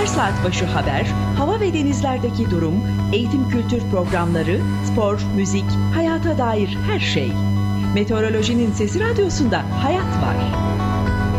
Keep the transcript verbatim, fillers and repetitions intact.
Her saat başı haber, hava ve denizlerdeki durum, eğitim kültür programları, spor, müzik, hayata dair her şey. Meteorolojinin Sesi Radyosu'nda hayat var.